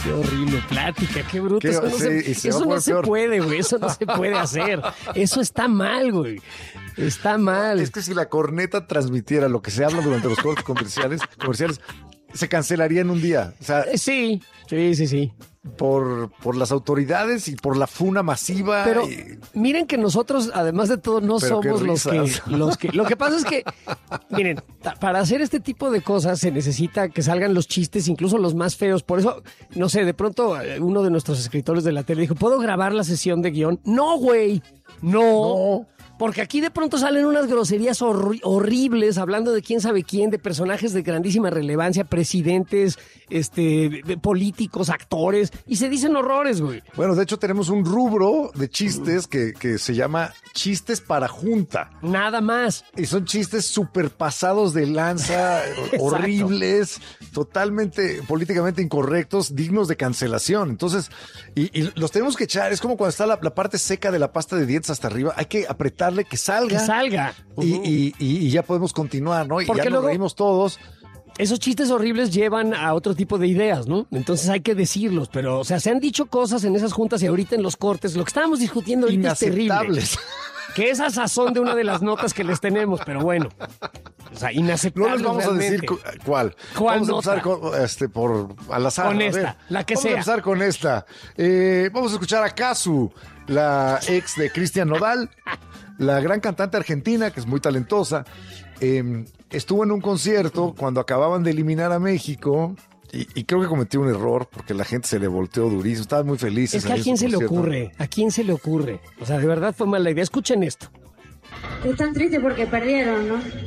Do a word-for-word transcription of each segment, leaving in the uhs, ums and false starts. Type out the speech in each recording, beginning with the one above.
Qué horrible plática, qué bruto. Qué, eso no, sí, se, se eso no se peor. puede, güey. Eso no se puede hacer. Eso está mal, güey. Está mal. Es que si la corneta transmitiera lo que se habla durante los cortes comerciales, comerciales, se cancelaría en un día. O sea, sí, sí, sí, sí. Por, por las autoridades y por la funa masiva. Pero y... miren que nosotros, además de todo, no Pero somos los que, los que... Lo que pasa es que, miren, para hacer este tipo de cosas se necesita que salgan los chistes, incluso los más feos. Por eso, no sé, de pronto uno de nuestros escritores de la tele dijo, ¿puedo grabar la sesión de guión? No, güey, no. no. Porque aquí de pronto salen unas groserías hor- horribles, hablando de quién sabe quién, de personajes de grandísima relevancia, presidentes, este, de, de políticos, actores, y se dicen horrores, güey. Bueno, de hecho tenemos un rubro de chistes que, que se llama chistes para junta. Nada más. Y son chistes súper pasados de lanza, horribles, totalmente políticamente incorrectos, dignos de cancelación. Entonces, y, y los tenemos que echar, es como cuando está la, la parte seca de la pasta de dientes hasta arriba, hay que apretar que salga. Que salga. Y, uh-huh. y, y, y ya podemos continuar, ¿no? Y Porque ya nos luego, reímos todos. Esos chistes horribles llevan a otro tipo de ideas, ¿no? Entonces hay que decirlos, pero, o sea, se han dicho cosas en esas juntas y ahorita en los cortes. Lo que estábamos discutiendo ahorita es terrible. Que es a sazón de una de las notas que les tenemos, pero bueno. O sea, inaceptable. No les vamos realmente. a decir cu- cuál. ¿Cuál vamos nota? a empezar con, este, por al azar. Con a esta, ver. la que vamos sea. Vamos a empezar con esta. Eh, vamos a escuchar a Kazu, la ex de Cristian Nodal, la gran cantante argentina, que es muy talentosa. Eh, estuvo en un concierto cuando acababan de eliminar a México. Y, y creo que cometió un error porque la gente se le volteó durísimo. Estaban muy felices. Es que a quién se le ocurre, a quién se le ocurre. O sea, de verdad fue mala idea. Escuchen esto. Están tristes porque perdieron, ¿no? Sí.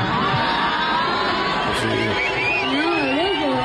No, loco.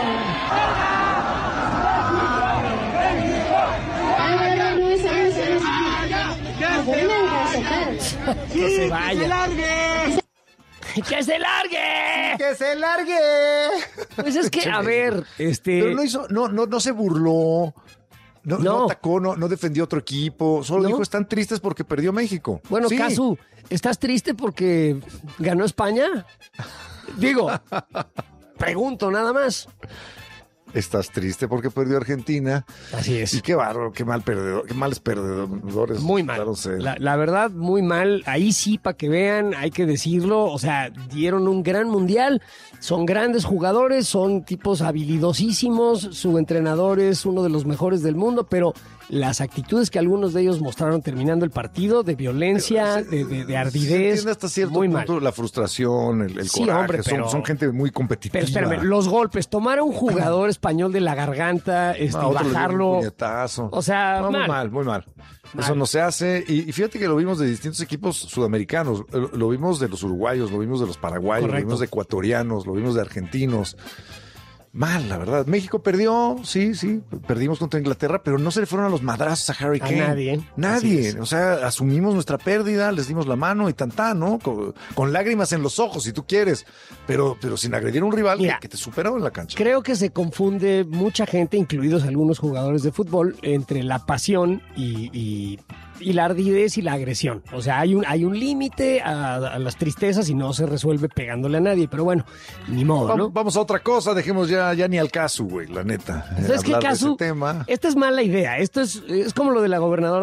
Ah, no, no, no, esa, no, esa, no, esa. No, pero no deja de sacar. Que se vaya. ¡Que se largue! ¡Que se largue! ¡Que se largue! Pues es que, a ver, este... Pero no hizo, no, no, no se burló. No, no. no atacó, no, no defendió otro equipo. Solo ¿No? dijo, están tristes porque perdió México. Bueno, sí. Kazu, ¿estás triste porque ganó España? Digo, pregunto nada más. Estás triste porque perdió Argentina. Así es. Y qué bárbaro, qué mal perdedor, qué males perdedores. Muy mal. La, la verdad, muy mal. Ahí sí, para que vean, hay que decirlo. O sea, dieron un gran mundial. Son grandes jugadores, son tipos habilidosísimos. Su entrenador es uno de los mejores del mundo, pero las actitudes que algunos de ellos mostraron terminando el partido, de violencia, de, de, de ardidez, hasta cierto muy punto mal. La frustración, el, el sí, coraje, hombre, pero, son, son gente muy competitiva. Pero espérame, los golpes, tomar a un jugador español de la garganta, este, no, y bajarlo. Un puñetazo. O sea, no, mal. muy mal, muy mal. mal. Eso no se hace. Y, y fíjate que lo vimos de distintos equipos sudamericanos. Lo, lo vimos de los uruguayos, lo vimos de los paraguayos, Correcto. lo vimos de ecuatorianos, lo vimos de argentinos. Mal, la verdad. México perdió, sí, sí, perdimos contra Inglaterra, pero no se le fueron a los madrazos a Harry Kane. A nadie. Nadie. O sea, asumimos nuestra pérdida, les dimos la mano y tantán, ¿no? Con, con lágrimas en los ojos, si tú quieres, pero, pero sin agredir a un rival Mira, que, que te superó en la cancha. Creo que se confunde mucha gente, incluidos algunos jugadores de fútbol, entre la pasión y, y, y la ardidez y la agresión. O sea, hay un, hay un límite a, a las tristezas y no se resuelve pegándole a nadie, pero bueno, ni modo, ¿no? Vamos, vamos a otra cosa, dejemos ya Ya, ya ni al caso, güey, la neta. ¿Sabes qué, Kazu? Esta es mala idea. Esto es, es como lo de la gobernadora